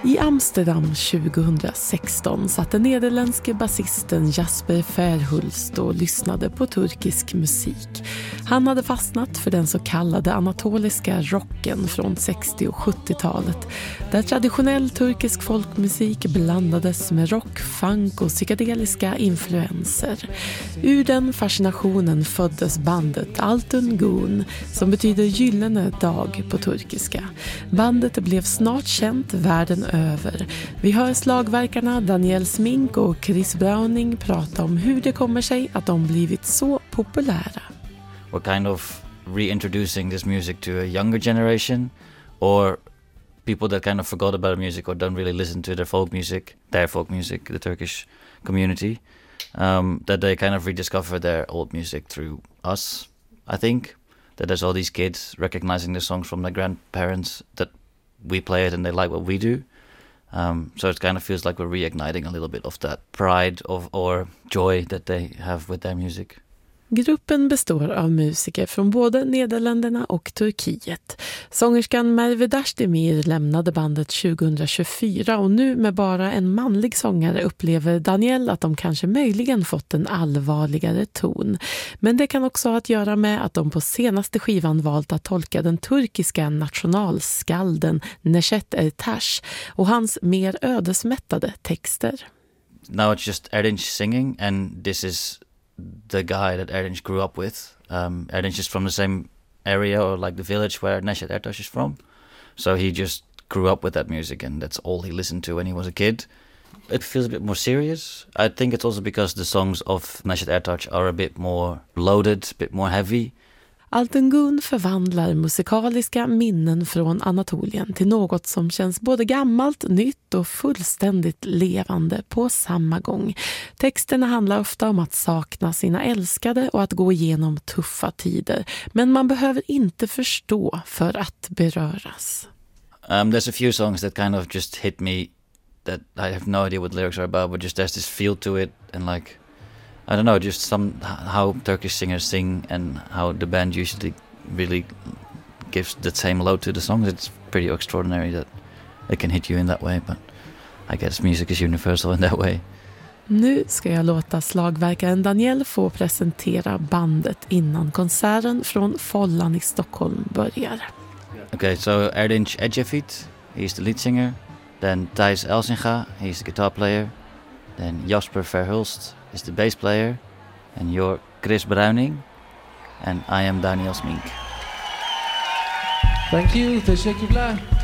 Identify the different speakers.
Speaker 1: I Amsterdam 2016 satt den nederländske basisten Jasper Verhulst och lyssnade på turkisk musik. Han hade fastnat för den så kallade anatoliska rocken från 60- och 70-talet, där traditionell turkisk folkmusik blandades med rock, funk och psykedeliska influenser. Ur den fascinationen föddes bandet Altın Gün, som betyder gyllene dag på turkiska. Bandet blev snart känt världen över. Vi hör slagverkarna Daniel Smink och Chris Browning prata om hur det kommer sig att de blivit så populära.
Speaker 2: We're kind of reintroducing this music to a younger generation, or people that kind of forgot about music or don't really listen to their folk music, the Turkish community, that they kind of rediscover their old music through us. I think that there's all these kids recognizing the songs from their grandparents, that we play it and they like what we do. So it kind of feels like we're reigniting a little bit of that pride or joy that they have with their music.
Speaker 1: Gruppen består av musiker från både Nederländerna och Turkiet. Sångerskan Merve Dashdemir lämnade bandet 2024 och nu med bara en manlig sångare upplever Daniel att de kanske möjligen fått en allvarligare ton. Men det kan också ha att göra med att de på senaste skivan valt att tolka den turkiska nationalskalden Neşet Ertaş och hans mer ödesmättade texter.
Speaker 2: Now it's just Erdinç singing, and this is the guy that Erdinç grew up with. Erdinç is from the same area, or like the village where Neşet Ertaş is from. So he just grew up with that music, and that's all he listened to when he was a kid. It feels a bit more serious. I think it's also because the songs of Neşet Ertaş are a bit more loaded, a bit more heavy.
Speaker 1: Altın Gün förvandlar musikaliska minnen från Anatolien till något som känns både gammalt, nytt och fullständigt levande på samma gång. Texterna handlar ofta om att sakna sina älskade och att gå igenom tuffa tider. Men man behöver inte förstå för att beröras.
Speaker 2: There's a few songs that kind of just hit me that I have no idea what the lyrics are about, but just there's this feel to it, and like, I don't know, just how Turkish singers sing and how the band usually really gives the same load to the songs. It's pretty extraordinary that it can hit you in that way, but I guess music is universal in that way.
Speaker 1: Nu ska jag låta slagverkaren Daniel få presentera bandet innan konserten från Follan i Stockholm börjar.
Speaker 2: Okay, so Erdinç Ecevit, he's the lead singer. Then Thijs Elsinga, he's the guitar player. Then Jasper Verhulst is the bass player, and you're Chris Browning, and I am Daniel Smink.
Speaker 3: Thank you, teşekkürler.